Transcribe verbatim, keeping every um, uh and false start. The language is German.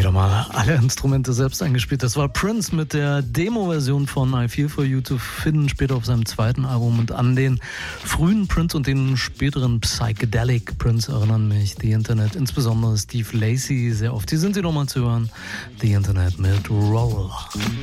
wieder mal alle Instrumente selbst eingespielt. Das war Prince mit der Demo-Version von I Feel For You zu finden, später auf seinem zweiten Album. Und an den frühen Prince und den späteren Psychedelic Prince erinnern mich The Internet, insbesondere Steve Lacy, sehr oft. Hier sind sie nochmal zu hören. The Internet mit Roll.